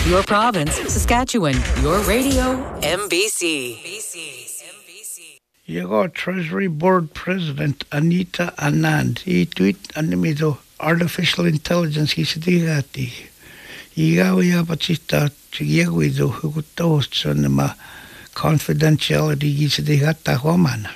Your province, Saskatchewan. Your radio, MBC. Yago Treasury Board President Anita Anand. He tweet animido artificial intelligence hisigati. Igawi apachita chiyaguido hugutos sonema confidentiality hisigata homana.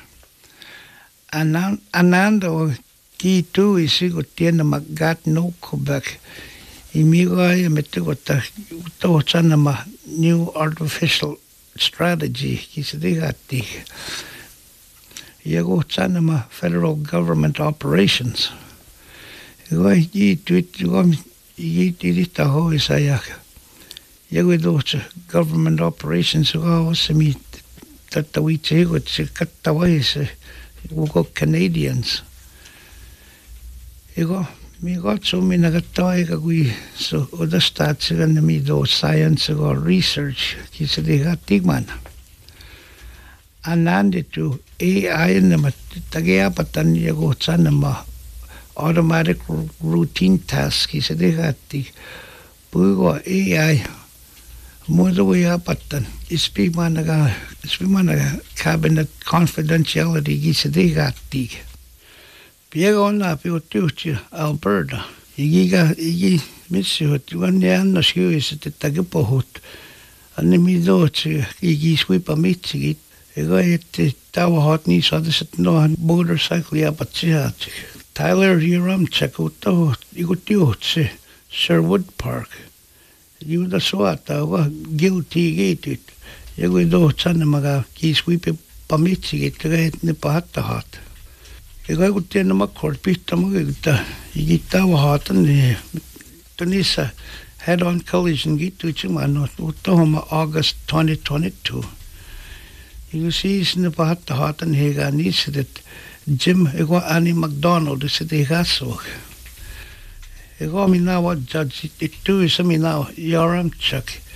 Anando ki tu isigo tiene magat no Quebec. Imigoy metigota utosanama new artificial strategy hisigati. Yago Sanama federal government operations. Yi tweet yi dirita ho isayak. Yago those government operations go semi tatawite go katawais go Canadians. Yago mi got so mi nagatawai kagui so other stats gan mi do science go research kisadiga tigman. Anandi to AI nama tagia patan yago sanama automatic routine task isadihati pugo AI mudo ya patan ispimanaga cabinet confidentiality isadihati piego na piutuchi Alberta igi misio tuanya na sio isatagipohut animido igi swipa mitsigit Ego tawa hot ni so this no motorcycle ya patsia. Tyler Yaramchak uto igutiotse Sherwood Park. You the soata wa guilty gated. Ego do sanamaga ki sweep pamitsi it great ni pahata hot. Ego gutena ma korpita magita igitawa hot and Tunisa head-on collision gitu cuma utoma August 2022. You see, in the Pahat and Heganis that Jim Ego Annie McDonald is the Gasok. Ego me now what judge it too is me now Yaramchuk.